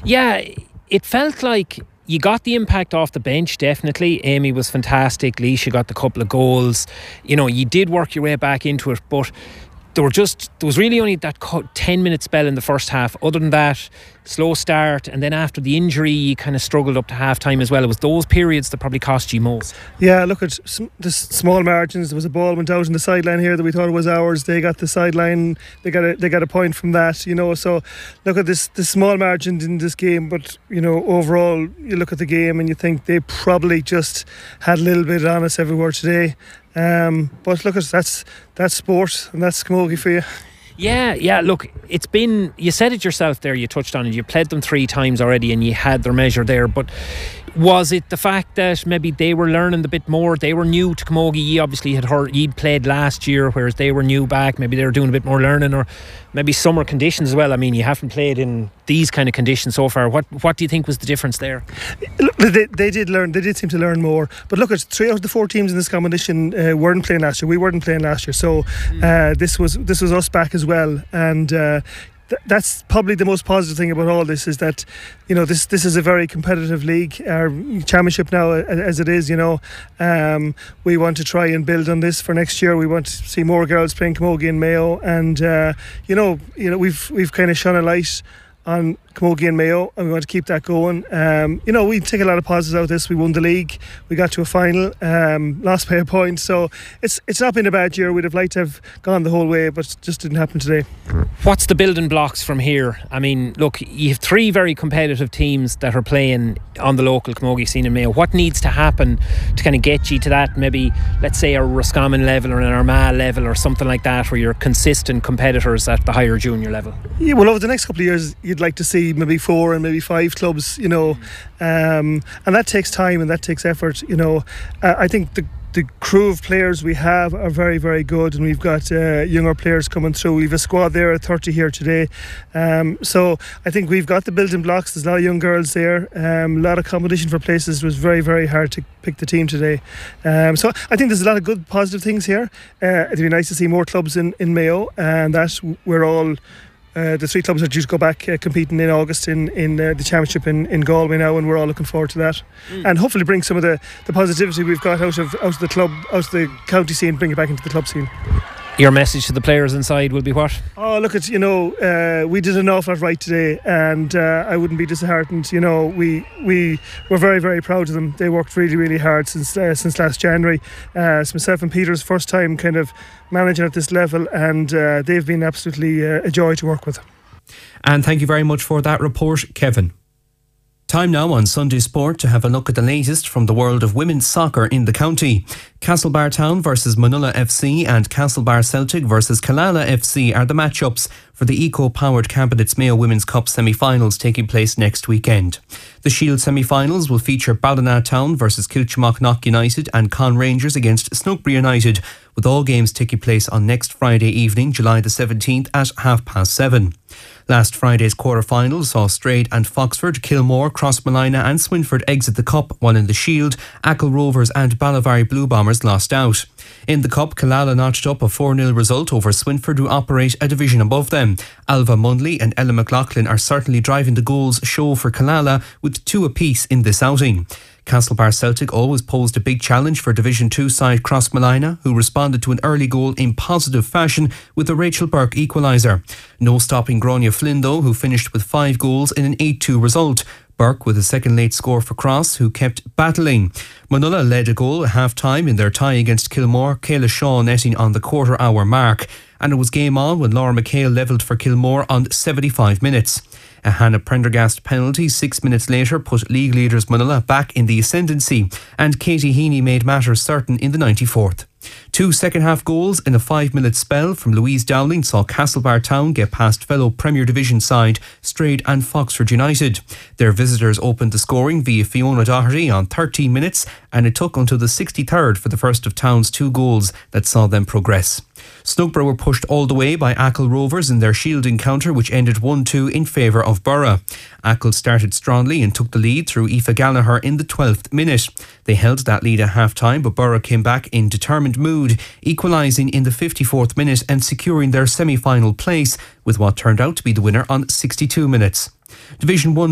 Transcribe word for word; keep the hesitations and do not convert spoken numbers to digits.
Yeah, it felt like you got the impact off the bench, definitely. Amy was fantastic. Leisha got the couple of goals. You know, you did work your way back into it, but there were just there was really only that ten minute spell in the first half. Other than that, slow start, and then after the injury you kind of struggled up to half time as well. It was those periods that probably cost you most. Yeah, look at the small margins. There was a ball went out in the sideline here that we thought was ours. They got the sideline. They got a they got a point from that. You know, so look at this the small margins in this game. But you know, overall, you look at the game and you think they probably just had a little bit on us everywhere today. Um, but look, that's that's sport and that's camogie for you. Yeah, yeah, look, it's been, you said it yourself there, you touched on it, you played them three times already and you had their measure there, but was it the fact that maybe they were learning a bit more? They were new to camogie. You obviously had heard you'd played last year, whereas they were new back. Maybe they were doing a bit more learning, or maybe summer conditions as well. I mean, you haven't played in these kind of conditions so far. What what do you think was the difference there? Look, they, they did learn. They did seem to learn more. But look, it's three out of the four teams in this competition uh, weren't playing last year. We weren't playing last year, so uh, this was this was us back as well, and. Uh, That's probably the most positive thing about all this, is that, you know, this this is a very competitive league, our championship now as it is. You know, um, we want to try and build on this for next year. We want to see more girls playing camogie in Mayo, and uh, you know, you know, we've we've kind of shone a light on camogie and Mayo, and we want to keep that going. Um, you know, we take a lot of positives out of this. We won the league, we got to a final, um, lost by a point, so it's it's not been a bad year. We'd have liked to have gone the whole way, but it just didn't happen today. What's the building blocks from here? I mean, look, you have three very competitive teams that are playing on the local camogie scene in Mayo. What needs to happen to kind of get you to that, maybe, let's say, a Roscommon level or an Armagh level or something like that, where you're consistent competitors at the higher junior level? Yeah, well, over the next couple of years you'd like to see maybe four and maybe five clubs, you know, um, and that takes time and that takes effort, you know. uh, I think the the crew of players we have are very, very good, and we've got uh, younger players coming through. We've a squad there at thirty here today, um, so I think we've got the building blocks. There's a lot of young girls there, um, a lot of competition for places. It was very, very hard to pick the team today, um, so I think there's a lot of good positive things here. uh, it'd be nice to see more clubs in, in Mayo, and that we're all Uh, the three clubs are due to go back uh, competing in August in, in uh, the championship in, in Galway now, and we're all looking forward to that, mm. and hopefully bring some of the, the positivity we've got out of out of the club, out of the county scene, bring it back into the club scene. Your message to the players inside will be what? Oh, look, at you know, uh, we did an awful lot right today, and uh, I wouldn't be disheartened. You know, we we were very, very proud of them. They worked really, really hard since uh, since last January. Uh, it's myself and Peter's first time kind of managing at this level, and uh, they've been absolutely uh, a joy to work with. And thank you very much for that report, Kevin. Time now on Sunday Sport to have a look at the latest from the world of women's soccer in the county. Castlebar Town versus Manula F C and Castlebar Celtic versus Killala F C are the matchups for the eco-powered Candidates Mayo Women's Cup semi-finals taking place next weekend. The Shield semi-finals will feature Ballina Town versus Kilchmock United and Con Rangers against Snooksbury United, with all games taking place on next Friday evening, July the seventeenth at half past seven. Last Friday's quarter-final saw Strayed and Foxford, Kilmore, Crossmolina and Swinford exit the Cup, while in the Shield, Achill Rovers and Ballivary Blue Bombers lost out. In the Cup, Killala notched up a four nil result over Swinford, who operate a division above them. Alva Mundley and Ella McLaughlin are certainly driving the goals show for Killala, with two apiece in this outing. Castlebar Celtic always posed a big challenge for Division two side Crossmolina, who responded to an early goal in positive fashion with a Rachel Burke equaliser. No stopping Grania Flynn though, who finished with five goals in an eight two result. Burke with a second late score for Cross, who kept battling. Manula led a goal at half-time in their tie against Kilmore, Kayla Shaw netting on the quarter-hour mark. And it was game on when Laura McHale levelled for Kilmore on seventy-five minutes. A Hannah Prendergast penalty six minutes later put league leaders Manila back in the ascendancy, and Katie Heaney made matters certain in the ninety-fourth. Two second-half goals in a five-minute spell from Louise Dowling saw Castlebar Town get past fellow Premier Division side Strayed and Foxford United. Their visitors opened the scoring via Fiona Doherty on thirteen minutes, and it took until the sixty-third for the first of Town's two goals that saw them progress. Snooksbury were pushed all the way by Achill Rovers in their Shield encounter, which ended one two in favour of Borough. Achill started strongly and took the lead through Aoife Gallagher in the twelfth minute. They held that lead at half-time, but Borough came back in determined mood, equalising in the fifty-fourth minute and securing their semi-final place with what turned out to be the winner on sixty-two minutes. Division one